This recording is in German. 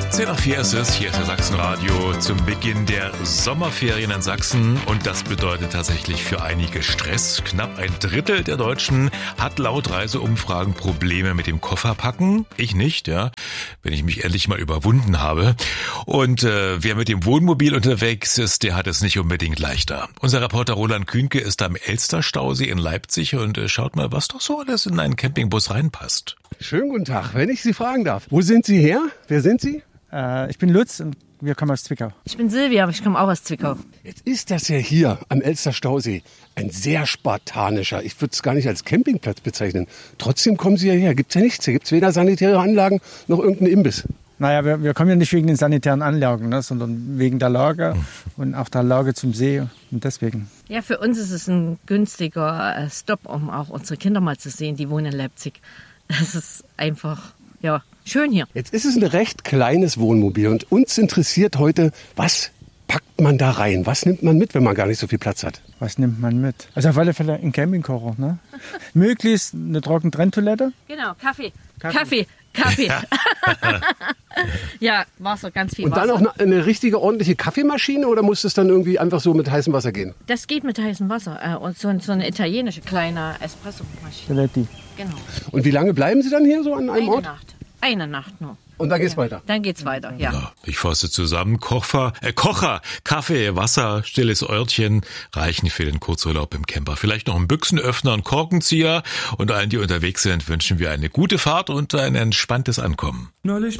10:04 ist es, hier ist der Sachsenradio zum Beginn der Sommerferien in Sachsen und das bedeutet tatsächlich für einige Stress. Knapp ein Drittel der Deutschen hat laut Reiseumfragen Probleme mit dem Kofferpacken. Ich nicht, ja, wenn ich mich endlich mal überwunden habe. Und wer mit dem Wohnmobil unterwegs ist, der hat es nicht unbedingt leichter. Unser Reporter Roland Kühnke ist am Elsterstausee in Leipzig und schaut mal, was doch so alles in einen Campingbus reinpasst. Schönen guten Tag, wenn ich Sie fragen darf. Wo sind Sie her? Wer sind Sie? Ich bin Lutz und wir kommen aus Zwickau. Ich bin Silvia, aber ich komme auch aus Zwickau. Jetzt ist das ja hier am Elsterstausee ein sehr spartanischer, ich würde es gar nicht als Campingplatz bezeichnen. Trotzdem kommen Sie ja her. Gibt es ja nichts. Hier gibt es weder sanitäre Anlagen noch irgendeinen Imbiss. Naja, wir kommen ja nicht wegen den sanitären Anlagen, ne, sondern wegen der Lage und auch der Lage zum See und deswegen. Ja, für uns ist es ein günstiger Stopp, um auch unsere Kinder mal zu sehen, die wohnen in Leipzig. Das ist einfach, ja, schön hier. Jetzt ist es ein recht kleines Wohnmobil und uns interessiert heute, was packt man da rein? Was nimmt man mit, wenn man gar nicht so viel Platz hat? Was nimmt man mit? Also auf alle Fälle ein Campingkocher, ne? Möglichst eine Trockentrenntoilette. Genau, Kaffee. Ja, Wasser, ganz viel Wasser. Und dann auch eine richtige, ordentliche Kaffeemaschine oder muss es dann irgendwie einfach so mit heißem Wasser gehen? Das geht mit heißem Wasser. Und so eine italienische kleine Espresso-Maschine. Genau. Und wie lange bleiben Sie dann hier so an einem Ort? Eine Nacht nur. Und dann geht's weiter? Dann geht's weiter, ja. Ja, ich fasse zusammen, Kocher, Kaffee, Wasser, stilles Örtchen reichen für den Kurzurlaub im Camper. Vielleicht noch ein Büchsenöffner und Korkenzieher. Und allen, die unterwegs sind, wünschen wir eine gute Fahrt und ein entspanntes Ankommen.